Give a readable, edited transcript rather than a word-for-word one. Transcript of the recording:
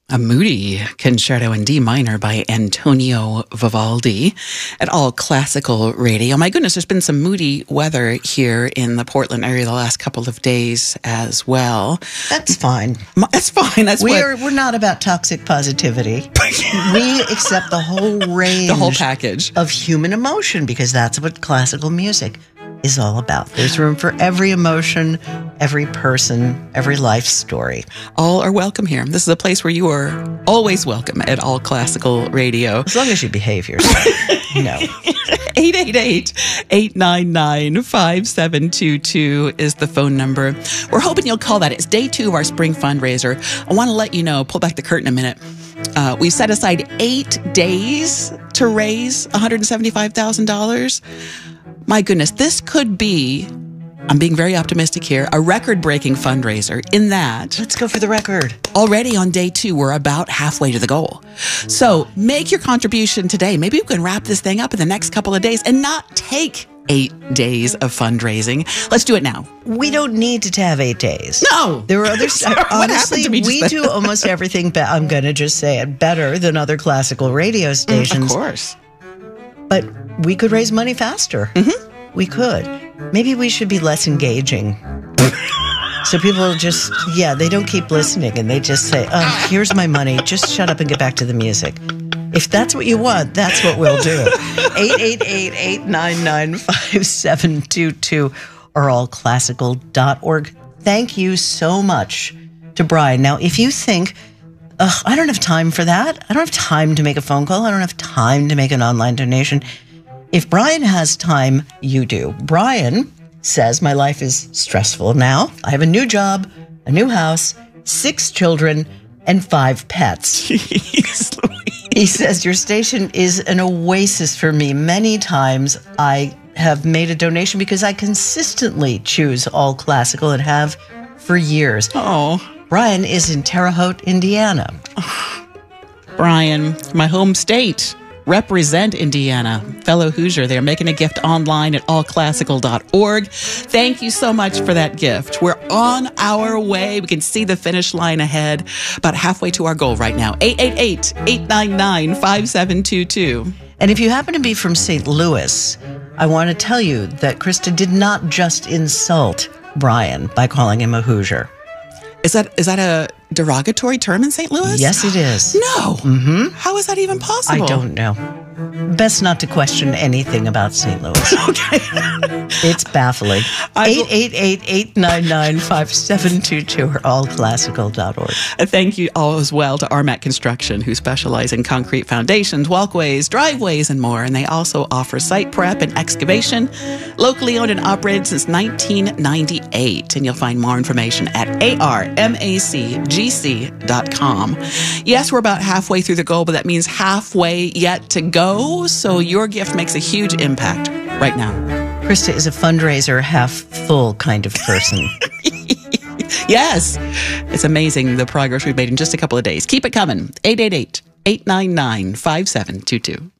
A moody concerto in D minor by Antonio Vivaldi at All Classical Radio. My goodness, there's been some moody weather here in the Portland area the last couple of days as well. That's fine. That's fine. We're not about toxic positivity. We accept the whole range, the whole package of human emotion, because that's what classical music is all about. There's room for every emotion, every person, every life story. All are welcome here. This is a place where you are always welcome at All Classical Radio. As long as you behave yourself. No. 888-899-5722 is the phone number. We're hoping you'll call that. It's day 2 of our spring fundraiser. I want to let you know, pull back the curtain a minute. We set aside 8 days to raise $175,000. My goodness, this could be, I'm being very optimistic here, a record-breaking fundraiser in that. Let's go for the record. Already on day 2, we're about halfway to the goal. So make your contribution today. Maybe we can wrap this thing up in the next couple of days and not take 8 days of fundraising. Let's do it now. We don't need to have 8 days. No. There are others. Honestly, we do almost everything, I'm going to just say it, better than other classical radio stations. Of course. But we could raise money faster. Mm-hmm. We could. Maybe we should be less engaging. So people just, they don't keep listening and they just say, here's my money. Just shut up and get back to the music. If that's what you want, that's what we'll do. 888-899-5722 or allclassical.org. Thank you so much to Brian. Now, if you think, I don't have time for that. I don't have time to make a phone call. I don't have time to make an online donation. If Brian has time, you do. Brian says, my life is stressful now. I have a new job, a new house, 6 children, and 5 pets. Jeez Louise. He says, your station is an oasis for me. Many times I have made a donation because I consistently choose All Classical and have for years. Oh. Brian is in Terre Haute, Indiana. Brian, my home state. Represent Indiana. Fellow Hoosier, they're making a gift online at allclassical.org. Thank you so much for that gift. We're on our way. We can see the finish line ahead. About halfway to our goal right now. 888-899-5722. And if you happen to be from St. Louis, I want to tell you that Krista did not just insult Brian by calling him a Hoosier. Is that a derogatory term in St. Louis? Yes, it is. No. Mm-hmm. How is that even possible? I don't know. Best not to question anything about St. Louis. Okay. It's baffling. 888-899-5722 or allclassical.org. Thank you all as well to Armat Construction, who specialize in concrete foundations, walkways, driveways, and more. And they also offer site prep and excavation, locally owned and operated since 1998. And you'll find more information at armacgc.com. Yes, we're about halfway through the goal, but that means halfway yet to go. So your gift makes a huge impact right now. Krista is a fundraiser half full kind of person. Yes. It's amazing the progress we've made in just a couple of days. Keep it coming. 888-899-5722.